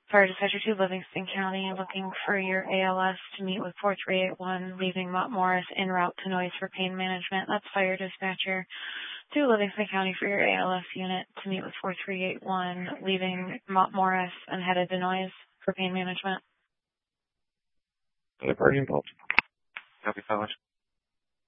Fire Dispatcher 2, Livingston County, looking for your ALS to meet with 4381, leaving Mott Morris en route to Noise for pain management. That's Fire Dispatcher 2, Livingston County, for your ALS unit to meet with 4381, leaving Mott Morris and headed to Noise for pain management. Another party involved. Copy, 5